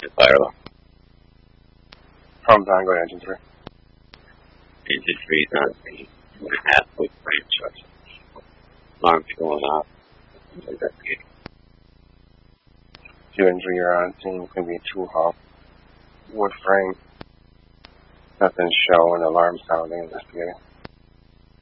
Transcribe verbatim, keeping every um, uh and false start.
Fire alarm. Problems on, go to engine three. Engine three is on the two and a half foot frame structure. Alarms going off. Investigating. Two and three are on scene. It's going to be a two hull. Wood frame. Nothing showing. Alarm sounding. Investigating.